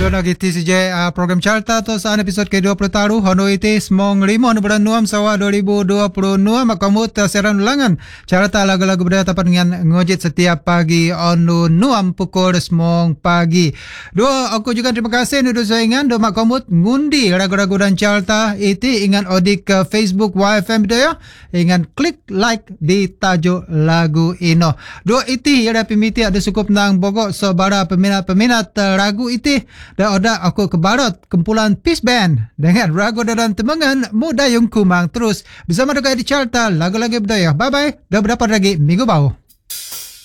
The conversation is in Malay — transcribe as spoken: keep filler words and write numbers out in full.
Nagiti si J uh, program Charta to sa episode ke dua puluh taru hono iti smong limo no bulan nuam sawa dua ribu dua puluh dua makamut uh, seran ulangan Charta lagu-lagu budaya tapan dengan ngojit setiap pagi onu nuam pukul smong pagi. Dua aku juga terima kasih nudu saingan do makamut ngundi ragu-ragu dan Charta iti ingan odik ke Facebook Y F M budaya ingan klik like di tajuk lagu ino. Dua iti ada pimiti ada cukup nang bogok so bara peminat-peminat uh, ragu iti dah odak aku ke barat kumpulan Peace Band dengan ragu dan temangan muda yang kumang terus bersama dengan di Charta lagu-lagu budaya. Bye bye. Dah berdapat lagi minggu bau.